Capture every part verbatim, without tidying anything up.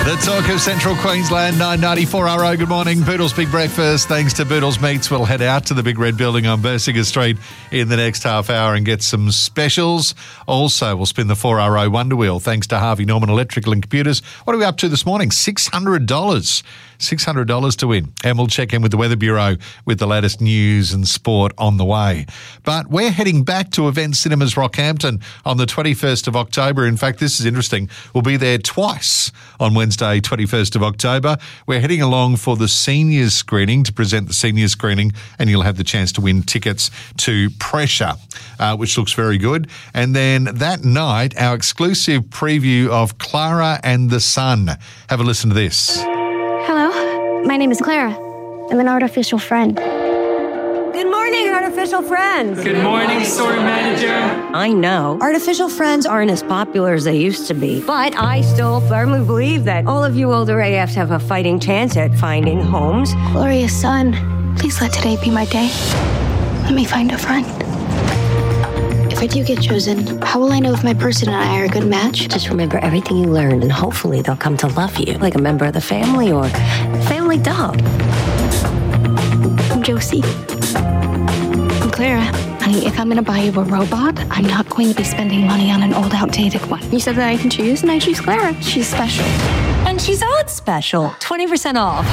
The talk of Central Queensland, nine ninety-four R O. Good morning. Boodle's Big Breakfast. Thanks to Boodle's Meats, we'll head out to the Big Red Building on Bersinger Street in the next half hour and get some specials. Also, we'll spin the four R O Wonder Wheel thanks to Harvey Norman Electrical and Computers. What are we up to this morning? six hundred dollars. six hundred dollars to win. And we'll check in with the Weather Bureau with the latest news and sport on the way. But we're heading back to Event Cinemas Rockhampton on the twenty-first of October. In fact, this is interesting. We'll be there twice on Wednesday, twenty-first of October. We're heading along for the seniors screening to present the senior screening, and you'll have the chance to win tickets to Pressure, uh, which looks very good. And then that night, our exclusive preview of Clara and the Sun. Have a listen to this. Hello, my name is Clara. I'm an artificial friend. Good morning, artificial friends. Good morning, store manager. I know artificial friends aren't as popular as they used to be, but I still firmly believe that all of you older A Fs have a fighting chance at finding homes. Glorious sun, please let today be my day. Let me find a friend. If I do get chosen, how will I know if my person and I are a good match? Just remember everything you learned, and hopefully they'll come to love you, like a member of the family or family dog. I'm Josie. I'm Clara. Honey, if I'm going to buy you a robot, I'm not going to be spending money on an old, outdated one. You said that I can choose, and I choose Clara. She's special. And she's on special. twenty percent off.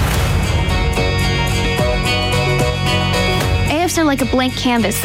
A Fs are like a blank canvas.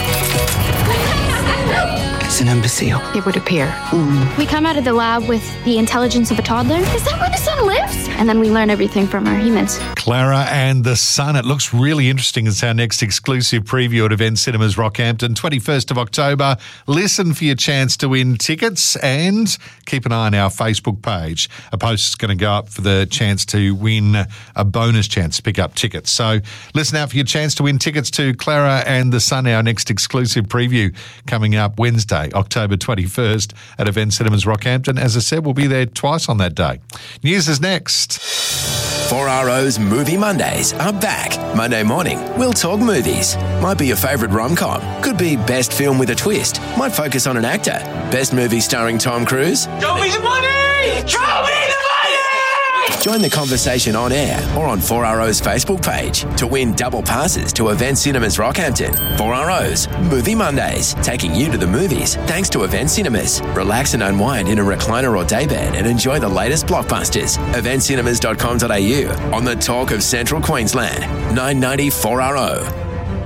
It's an imbecile. It would appear. Mm. We come out of the lab with the intelligence of a toddler. Is that where the sun lives? And then we learn everything from our humans. Clara and the Sun. It looks really interesting. It's our next exclusive preview at Event Cinemas Rockhampton, twenty-first of October. Listen for your chance to win tickets and keep an eye on our Facebook page. A post is going to go up for the chance to win a bonus chance to pick up tickets. So listen out for your chance to win tickets to Clara and the Sun, our next exclusive preview coming up Wednesday, October twenty-first at Event Cinemas Rockhampton. As I said, we'll be there twice on that day. News is next. four R O's Movie Mondays are back. Monday morning, we'll talk movies. Might be your favourite rom-com. Could be best film with a twist. Might focus on an actor. Best movie starring Tom Cruise. Show me the money! Show me the money! Join the conversation on air or on four R O's Facebook page to win double passes to Event Cinemas Rockhampton. four R O's Movie Mondays, taking you to the movies thanks to Event Cinemas. Relax and unwind in a recliner or daybed and enjoy the latest blockbusters. event cinemas dot com dot a u on the talk of Central Queensland. nine ninety four R O.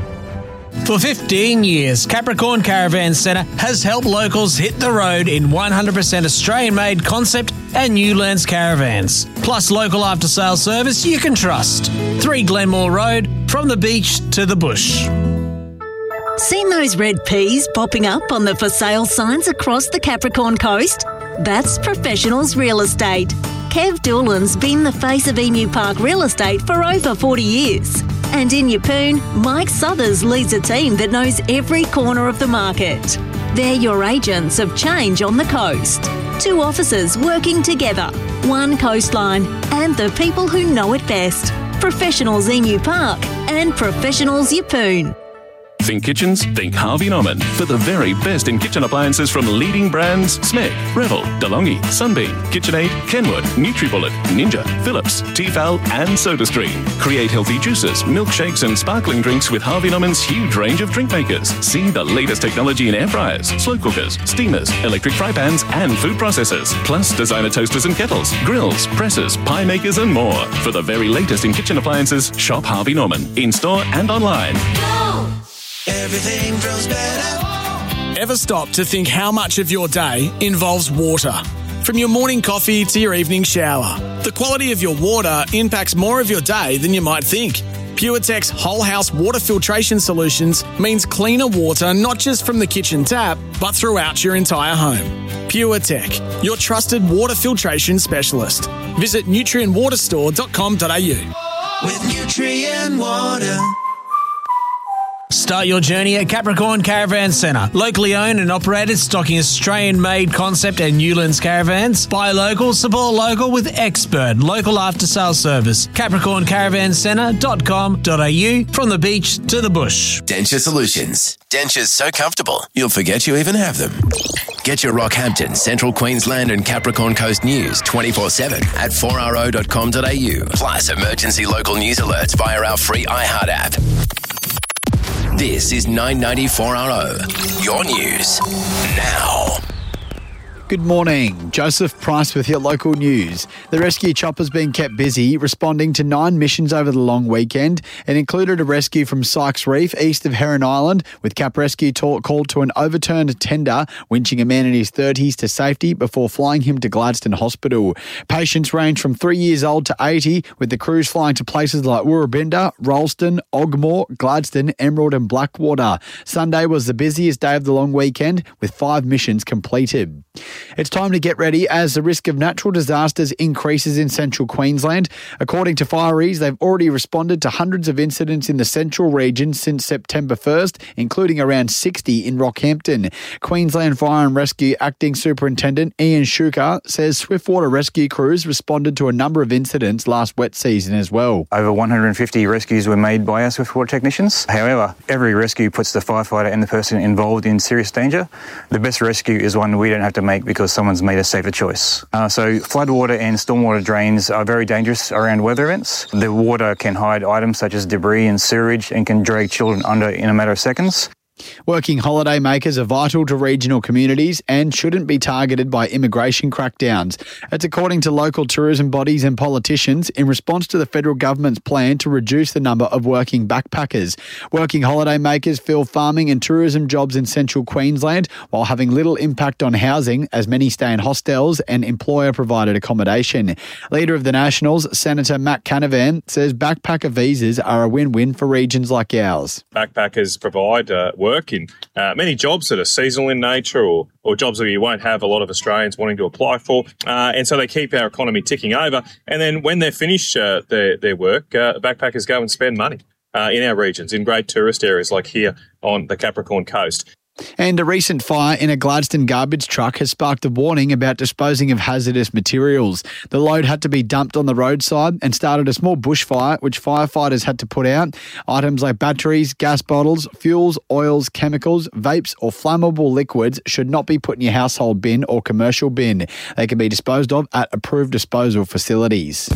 For fifteen years, Capricorn Caravan Centre has helped locals hit the road in one hundred percent Australian-made concept and Newlands caravans. Plus local after-sales service you can trust. three Glenmore Road, from the beach to the bush. Seen those red peas popping up on the for sale signs across the Capricorn coast? That's Professionals Real Estate. Kev Doolan's been the face of Emu Park Real Estate for over forty years. And in Yeppoon, Mike Southers leads a team that knows every corner of the market. They're your agents of change on the coast. Two offices working together, one coastline, and the people who know it best. Professionals Emu Park and Professionals Yeppoon. Think kitchens? Think Harvey Norman. For the very best in kitchen appliances from leading brands Smeg, Revel, DeLonghi, Sunbeam, KitchenAid, Kenwood, NutriBullet, Ninja, Philips, Tefal and SodaStream. Create healthy juices, milkshakes and sparkling drinks with Harvey Norman's huge range of drink makers. See the latest technology in air fryers, slow cookers, steamers, electric fry pans and food processors. Plus designer toasters and kettles, grills, presses, pie makers and more. For the very latest in kitchen appliances, shop Harvey Norman. In-store and online. Go! Everything feels better. Ever stop to think how much of your day involves water? From your morning coffee to your evening shower, the quality of your water impacts more of your day than you might think. PureTech's whole house water filtration solutions means cleaner water not just from the kitchen tap, but throughout your entire home. PureTech, your trusted water filtration specialist. Visit nutrient water store dot com dot a u. With Nutrient Water. Start your journey at Capricorn Caravan Centre. Locally owned and operated, stocking Australian-made concept and Newlands caravans. Buy local, support local with expert local after-sales service. capricorn caravan centre dot com dot a u, from the beach to the bush. Denture Solutions. Dentures so comfortable, you'll forget you even have them. Get your Rockhampton, Central Queensland and Capricorn Coast news twenty-four seven at four r o dot com dot a u. Plus emergency local news alerts via our free iHeart app. This is nine ninety four R O, your news now. Good morning. Joseph Price with your local news. The rescue chopper's been kept busy responding to nine missions over the long weekend. It included a rescue from Sykes Reef east of Heron Island, with Cap Rescue talk called to an overturned tender, winching a man in his thirties to safety before flying him to Gladstone Hospital. Patients range from three years old to eighty, with the crews flying to places like Woorabinda, Rolleston, Ogmore, Gladstone, Emerald and Blackwater. Sunday was the busiest day of the long weekend, with five missions completed. It's time to get ready as the risk of natural disasters increases in central Queensland. According to Fireys, they've already responded to hundreds of incidents in the central region since September first, including around sixty in Rockhampton. Queensland Fire and Rescue Acting Superintendent Ian Shuker says Swiftwater rescue crews responded to a number of incidents last wet season as well. Over one hundred fifty rescues were made by our Swiftwater technicians. However, every rescue puts the firefighter and the person involved in serious danger. The best rescue is one we don't have to make because someone's made a safer choice. Uh, so floodwater and stormwater drains are very dangerous around weather events. The water can hide items such as debris and sewage and can drag children under in a matter of seconds. Working holiday makers are vital to regional communities and shouldn't be targeted by immigration crackdowns. It's according to local tourism bodies and politicians in response to the federal government's plan to reduce the number of working backpackers. Working holiday makers fill farming and tourism jobs in central Queensland while having little impact on housing, as many stay in hostels and employer-provided accommodation. Leader of the Nationals, Senator Matt Canavan, says backpacker visas are a win-win for regions like ours. Backpackers provide uh, work in uh, many jobs that are seasonal in nature, or, or jobs that you won't have a lot of Australians wanting to apply for. Uh, and so they keep our economy ticking over. And then when they finish uh, their, their work, uh, backpackers go and spend money uh, in our regions, in great tourist areas like here on the Capricorn Coast. And a recent fire in a Gladstone garbage truck has sparked a warning about disposing of hazardous materials. The load had to be dumped on the roadside and started a small bushfire, which firefighters had to put out. Items like batteries, gas bottles, fuels, oils, chemicals, vapes or flammable liquids should not be put in your household bin or commercial bin. They can be disposed of at approved disposal facilities.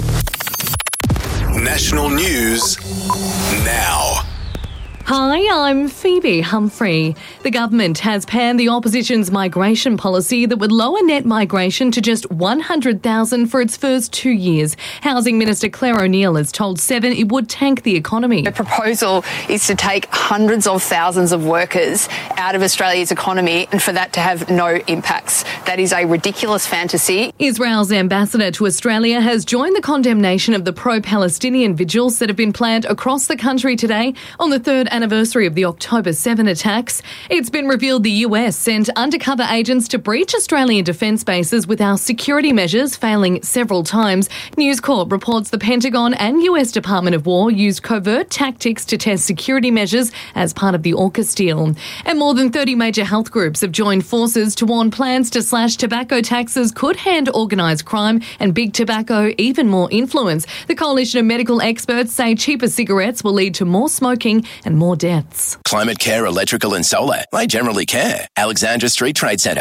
National news now. Hi, I'm Phoebe Humphrey. The government has panned the opposition's migration policy that would lower net migration to just one hundred thousand for its first two years. Housing Minister Claire O'Neill has told Seven it would tank the economy. The proposal is to take hundreds of thousands of workers out of Australia's economy and for that to have no impacts. That is a ridiculous fantasy. Israel's ambassador to Australia has joined the condemnation of the pro-Palestinian vigils that have been planned across the country today on the third anniversary of the October seventh attacks. It's been revealed the U S sent undercover agents to breach Australian defence bases with our security measures failing several times. News Corp reports the Pentagon and U S Department of War used covert tactics to test security measures as part of the AUKUS deal. And more than thirty major health groups have joined forces to warn plans to slash tobacco taxes could hand organised crime and big tobacco even more influence. The coalition of medical experts say cheaper cigarettes will lead to more smoking and more deaths. Climate Care Electrical and Solar. They generally care. Alexandra Street Trade Centre.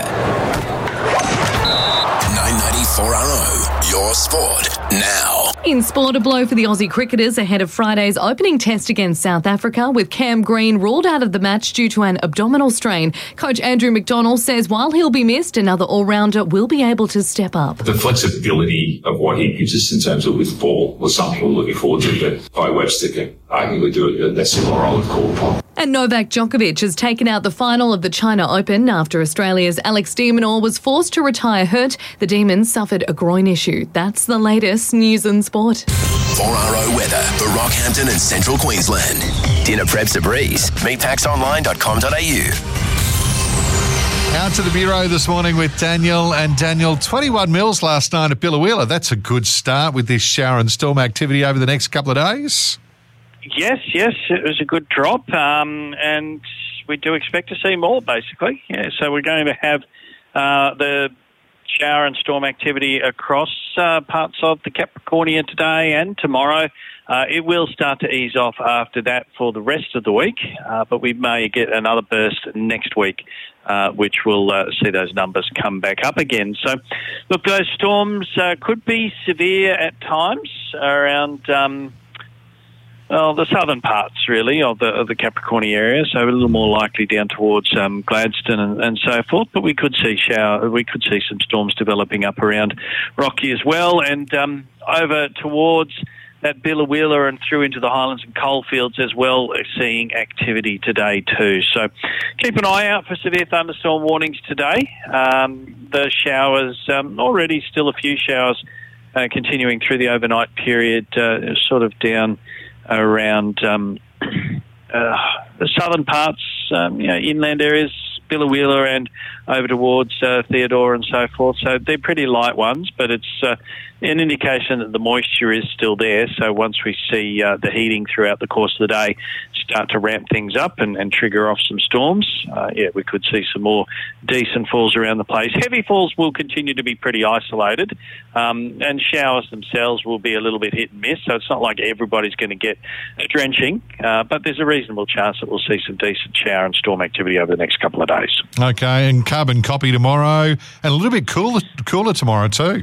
nine ninety-four R O, your sport now. In sport, a blow for the Aussie cricketers ahead of Friday's opening test against South Africa, with Cam Green ruled out of the match due to an abdominal strain. Coach Andrew McDonald says while he'll be missed, another all-rounder will be able to step up. The flexibility of what he gives us in terms of with ball was something we're looking forward to, but by Webster can arguably do it, that's similar role of call upon. And Novak Djokovic has taken out the final of the China Open after Australia's Alex de Minaur was forced to retire hurt. The Demon suffered a groin issue. That's the latest news and sport. four R O weather for Rockhampton and Central Queensland. Dinner prep's a breeze. meat packs online dot com dot a u. Out to the Bureau this morning with Daniel. And Daniel, twenty-one mils last night at Billawheeler. That's a good start with this shower and storm activity over the next couple of days. Yes, yes, it was a good drop, um, and we do expect to see more, basically. Yeah, so we're going to have uh, the shower and storm activity across uh, parts of the Capricornia today and tomorrow. Uh, it will start to ease off after that for the rest of the week, uh, but we may get another burst next week, uh, which will uh, see those numbers come back up again. So, look, those storms uh, could be severe at times around... Um, Well, the southern parts, really, of the of the Capricornia area, so a little more likely down towards um, Gladstone and, and so forth. But we could see shower, we could see some storms developing up around Rocky as well, and um, over towards that Billawheeler and through into the Highlands and Coalfields as well, seeing activity today too. So keep an eye out for severe thunderstorm warnings today. Um, the showers, um, already still a few showers uh, continuing through the overnight period, uh, sort of down around um, uh, the southern parts, um, you know, inland areas, Billawheeler and over towards uh, Theodore and so forth. So they're pretty light ones, but it's uh, an indication that the moisture is still there. So once we see uh, the heating throughout the course of the day start to ramp things up and, and trigger off some storms, uh, yeah, we could see some more decent falls around the place. Heavy falls will continue to be pretty isolated, um, and showers themselves will be a little bit hit and miss. So it's not like everybody's going to get a drenching, uh, but there's a reasonable chance that we'll see some decent shower and storm activity over the next couple of days. Okay, and carbon copy tomorrow, and a little bit cooler, cooler tomorrow too.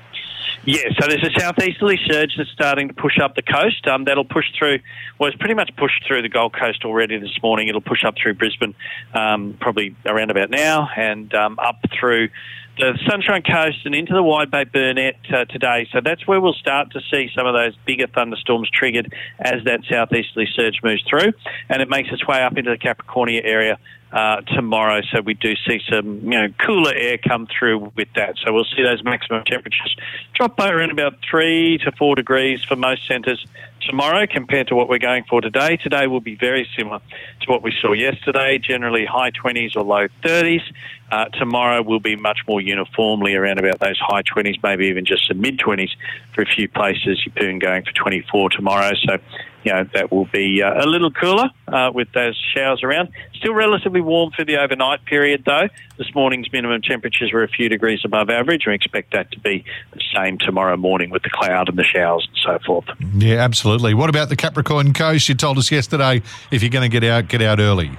Yeah, so there's a southeasterly surge that's starting to push up the coast. Um, that'll push through, well, it's pretty much pushed through the Gold Coast already this morning. It'll push up through Brisbane um, probably around about now and um, up through the Sunshine Coast and into the Wide Bay Burnett uh, today. So that's where we'll start to see some of those bigger thunderstorms triggered as that southeasterly surge moves through, and it makes its way up into the Capricornia area Uh, tomorrow, so we do see some, you know, cooler air come through with that. So we'll see those maximum temperatures drop by around about three to four degrees for most centres tomorrow compared to what we're going for today. Today will be very similar to what we saw yesterday, generally high twenties or low thirties. Uh, tomorrow will be much more uniformly around about those high twenties, maybe even just some mid-twenties for a few places. Yeppoon going for twenty-four tomorrow, so you know, that will be uh, a little cooler uh, with those showers around. Still relatively warm for the overnight period, though. This morning's minimum temperatures were a few degrees above average. We expect that to be the same tomorrow morning with the cloud and the showers and so forth. Yeah, absolutely. What about the Capricorn Coast? You told us yesterday if you're going to get out, get out early.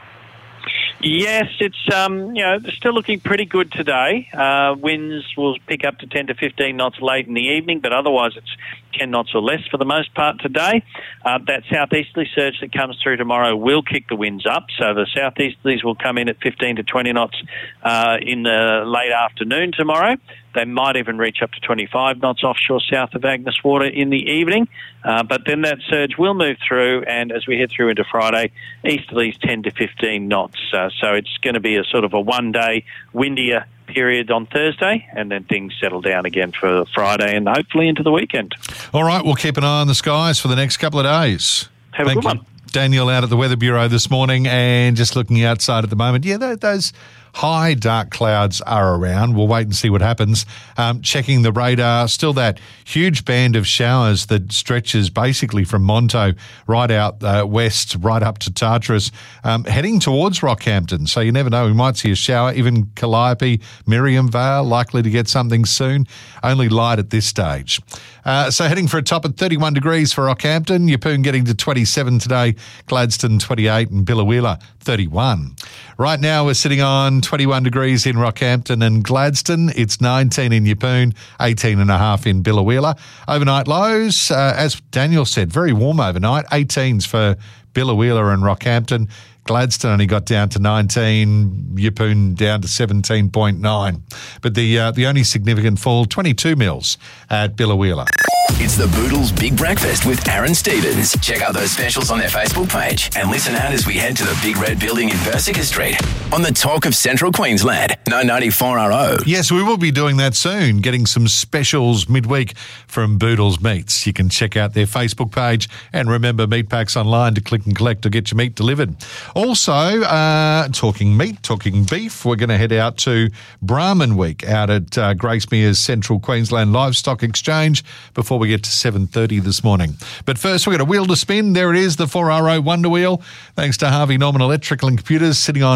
Yes, it's um, you know, still looking pretty good today. Uh, winds will pick up to ten to fifteen knots late in the evening, but otherwise it's ten knots or less for the most part today. Uh, that southeasterly surge that comes through tomorrow will kick the winds up, so the southeasterlies will come in at fifteen to twenty knots uh, in the late afternoon tomorrow. They might even reach up to twenty-five knots offshore south of Agnes Water in the evening. Uh, but then that surge will move through, and as we head through into Friday, easterlies ten to fifteen knots. Uh, so it's going to be a sort of a one-day windier period on Thursday, and then things settle down again for Friday and hopefully into the weekend. All right, we'll keep an eye on the skies for the next couple of days. Have Thank a good you. one. Daniel out at the Weather Bureau this morning and just looking outside at the moment. Yeah, those high dark clouds are around. We'll wait and see what happens. Um, checking the radar, still that huge band of showers that stretches basically from Monto right out uh, west, right up to Tartarus, um, heading towards Rockhampton. So you never know, we might see a shower. Even Calliope, Miriam Vale, likely to get something soon. Only light at this stage. Uh, so heading for a top at thirty-one degrees for Rockhampton. Yeppoon getting to twenty-seven today. Gladstone twenty-eight and Billawheeler thirty-one. Right now we're sitting on twenty-one degrees in Rockhampton and Gladstone. It's nineteen in Yeppoon, eighteen and a half in Billawheeler. Overnight lows, uh, as Daniel said, very warm overnight. eighteens for Billawheeler and Rockhampton. Gladstone only got down to nineteen, Yeppoon down to seventeen point nine. But the uh, the only significant fall, twenty-two mils at Billawheeler. It's the Boodles Big Breakfast with Aaron Stevens. Check out those specials on their Facebook page and listen out as we head to the Big Red Building in Versica Street on the Talk of Central Queensland, nine ninety-four R O. Yes, we will be doing that soon, getting some specials midweek from Boodles Meats. You can check out their Facebook page and remember meat packs online to click and collect or get your meat delivered. Also, uh, talking meat, talking beef, we're going to head out to Brahman Week out at uh, Grace Mears Central Queensland Livestock Exchange before we get to seven thirty this morning. But first, we've got a wheel to spin. There it is, the four R O Wonder Wheel. Thanks to Harvey Norman Electrical and Computers, sitting on number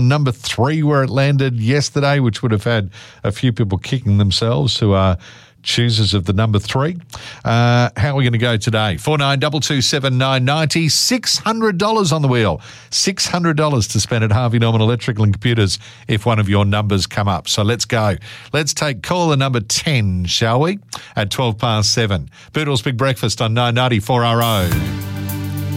three where it landed yesterday, which would have had a few people kicking themselves who are choosers of the number three. Uh, how are we going to go today? four nine two two seven nine nine zero. six hundred dollars on the wheel. six hundred dollars to spend at Harvey Norman Electrical and Computers if one of your numbers come up. So let's go. Let's take caller number ten, shall we? At twelve past seven. Boodle's Big Breakfast on nine ninety four R O.